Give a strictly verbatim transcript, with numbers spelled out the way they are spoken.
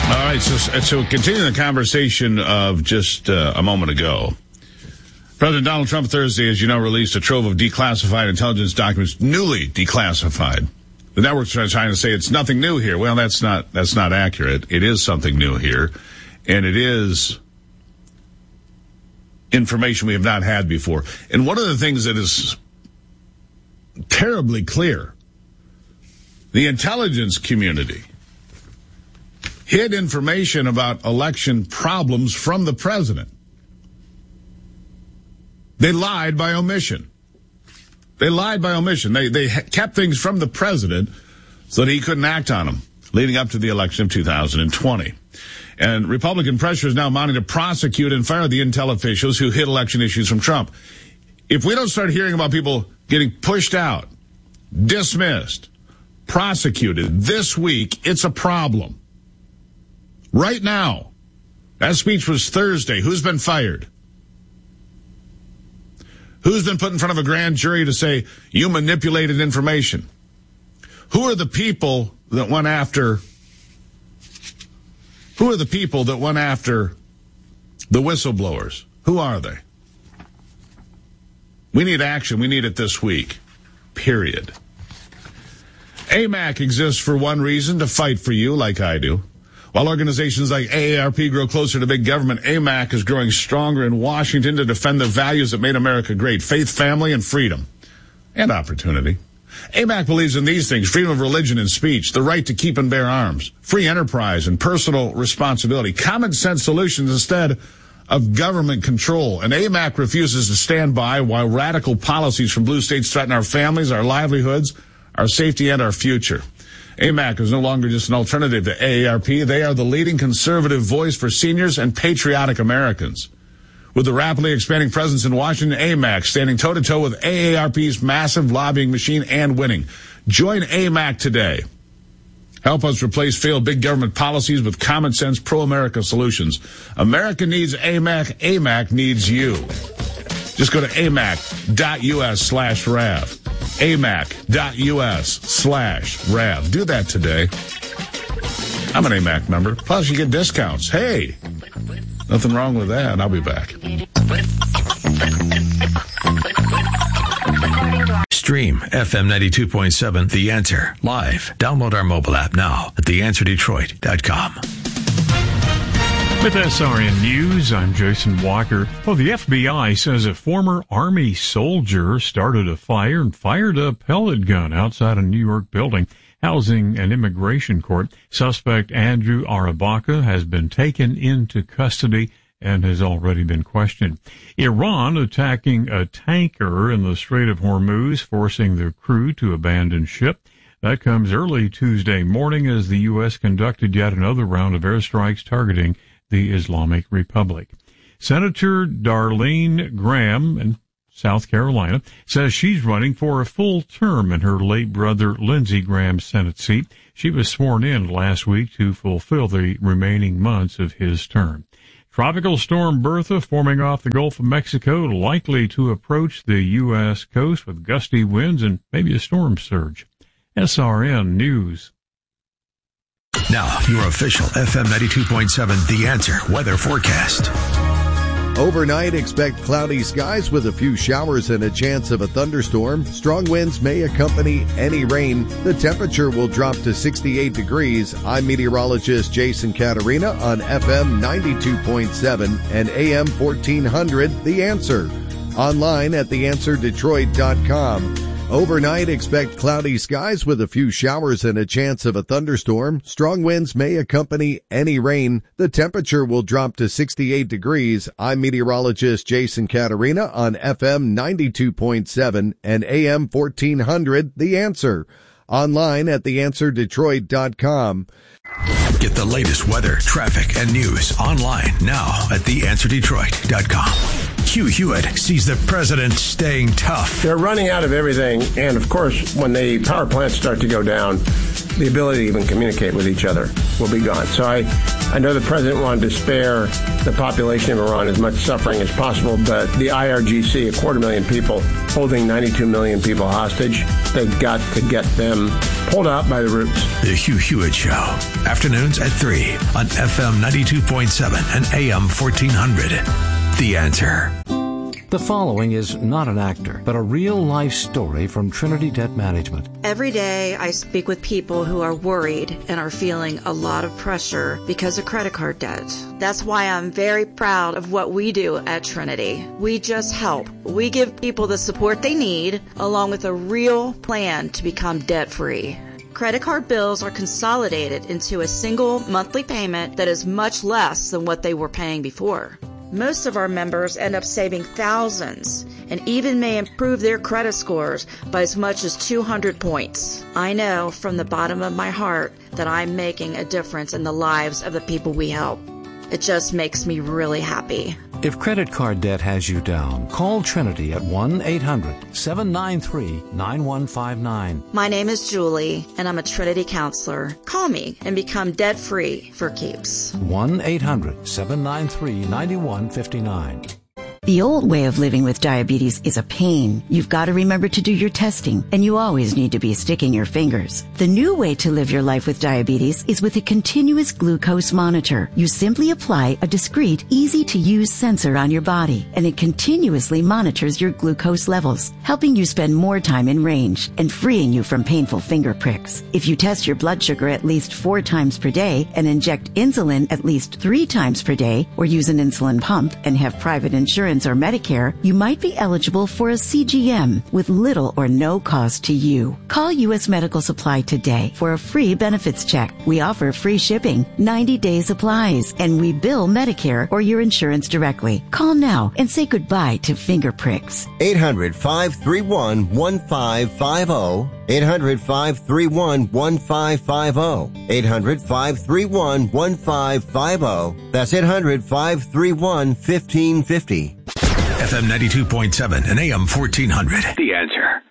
All right, so, so continuing the conversation of just uh, a moment ago, President Donald Trump Thursday, as you know, released a trove of declassified intelligence documents, newly declassified. The networks are trying to say it's nothing new here. Well, that's not that's not accurate. It is something new here, and it is information we have not had before. And one of the things that is terribly clear, the intelligence community hid information about election problems from the president. They lied by omission. They lied by omission. They they kept things from the president so that he couldn't act on them leading up to the election of two thousand twenty. And Republican pressure is now mounting to prosecute and fire the intel officials who hid election issues from Trump. If we don't start hearing about people getting pushed out, dismissed, prosecuted this week, it's a problem. Right now. That speech was Thursday. Who's been fired? Who's been put in front of a grand jury to say, you manipulated information? Who are the people that went after, who are the people that went after the whistleblowers? Who are they? We need action. We need it this week. Period. A M A C exists for one reason, to fight for you like I do. While organizations like A A R P grow closer to big government, A M A C is growing stronger in Washington to defend the values that made America great: faith, family, and freedom. And opportunity. A M A C believes in these things: freedom of religion and speech, the right to keep and bear arms, free enterprise and personal responsibility, common sense solutions instead of government control. And A M A C refuses to stand by while radical policies from blue states threaten our families, our livelihoods, our safety, and our future. A M A C is no longer just an alternative to A A R P. They are the leading conservative voice for seniors and patriotic Americans. With the rapidly expanding presence in Washington, A M A C standing toe-to-toe with A A R P's massive lobbying machine and winning. Join A M A C today. Help us replace failed big government policies with common sense pro-America solutions. America needs A M A C. A M A C needs you. Just go to amac.us slash RAV. amac.us slash RAV. Do that today. I'm an A M A C member. Plus, you get discounts. Hey, nothing wrong with that. I'll be back. Stream F M ninety-two point seven The Answer live. Download our mobile app now at the answer detroit dot com. With S R N News, I'm Jason Walker. Well, the F B I says a former Army soldier started a fire and fired a pellet gun outside a New York building housing an immigration court. Suspect Andrew Arabaca has been taken into custody and has already been questioned. Iran attacking a tanker in the Strait of Hormuz, forcing the crew to abandon ship. That comes early Tuesday morning as the U S conducted yet another round of airstrikes targeting the Islamic Republic. Senator Darlene Graham in South Carolina says she's running for a full term in her late brother Lindsey Graham's Senate seat. She was sworn in last week to fulfill the remaining months of his term. Tropical storm Bertha forming off the Gulf of Mexico, likely to approach the U S coast with gusty winds and maybe a storm surge. S R N News. Now, your official F M ninety-two point seven The Answer weather forecast. Overnight, expect cloudy skies with a few showers and a chance of a thunderstorm. Strong winds may accompany any rain. The temperature will drop to sixty-eight degrees. I'm meteorologist Jason Caterina on F M ninety-two point seven and A M fourteen hundred The Answer. Online at the answer detroit dot com. Overnight, expect cloudy skies with a few showers and a chance of a thunderstorm. Strong winds may accompany any rain. The temperature will drop to sixty-eight degrees. I'm meteorologist Jason Caterina on F M ninety-two point seven and A M fourteen hundred The Answer. Online at the answer detroit dot com. Get the latest weather, traffic, and news online now at the answer detroit dot com. Hugh Hewitt sees the president staying tough. They're running out of everything, and of course, when the power plants start to go down, the ability to even communicate with each other will be gone. So I, I know the president wanted to spare the population of Iran as much suffering as possible, but the I R G C, a quarter million people, holding ninety-two million people hostage, they've got to get them pulled out by the roots. The Hugh Hewitt Show, afternoons at three on F M ninety-two point seven and A M fourteen hundred. The Answer. The following is not an actor, but a real-life story from Trinity Debt Management. Every day I speak with people who are worried and are feeling a lot of pressure because of credit card debt. That's why I'm very proud of what we do at Trinity. We just help. We give people the support they need, along with a real plan to become debt-free. Credit card bills are consolidated into a single monthly payment that is much less than what they were paying before. Most of our members end up saving thousands and even may improve their credit scores by as much as two hundred points. I know from the bottom of my heart that I'm making a difference in the lives of the people we help. It just makes me really happy. If credit card debt has you down, call Trinity at one eight hundred seven nine three nine one five nine. My name is Julie, and I'm a Trinity counselor. Call me and become debt-free for keeps. one eight hundred seven nine three nine one five nine. The old way of living with diabetes is a pain. You've got to remember to do your testing, and you always need to be sticking your fingers. The new way to live your life with diabetes is with a continuous glucose monitor. You simply apply a discreet, easy-to-use sensor on your body, and it continuously monitors your glucose levels, helping you spend more time in range and freeing you from painful finger pricks. If you test your blood sugar at least four times per day and inject insulin at least three times per day, or use an insulin pump and have private insurance or Medicare, you might be eligible for a C G M with little or no cost to you. Call U S Medical Supply today for a free benefits check. We offer free shipping, ninety day supplies, and we bill Medicare or your insurance directly. Call now and say goodbye to finger pricks. eight hundred five three one one five five zero. eight hundred five three one one five five zero. eight hundred five three one one five five zero. That's eight hundred five three one one five five zero. F M ninety-two point seven and A M fourteen hundred. The Answer.